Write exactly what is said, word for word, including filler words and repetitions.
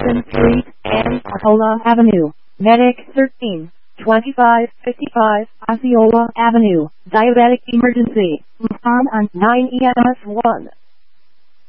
Garden Street and Arcola Avenue. Medic thirteen twenty-five fifty-five Osceola Avenue. Diabetic emergency. Respond on nine E M S one.